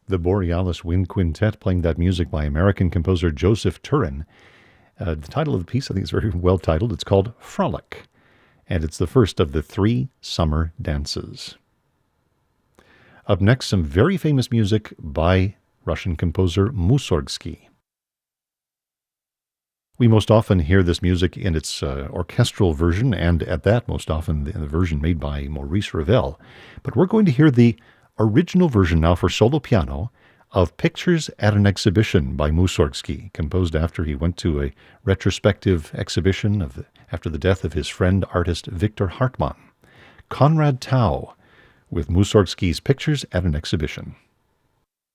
The Borealis Wind Quintet playing that music by American composer Joseph Turin. The title of the piece, I think, is very well titled. It's called Frolic, and it's the first of the 3 summer dances. Up next, some very famous music by Russian composer Mussorgsky. We most often hear this music in its orchestral version, and at that, most often in the version made by Maurice Ravel. But we're going to hear the original version now for solo piano of Pictures at an Exhibition by Mussorgsky, composed after he went to a retrospective exhibition after the death of his friend artist Victor Hartmann. Konrad Tau with Mussorgsky's Pictures at an Exhibition.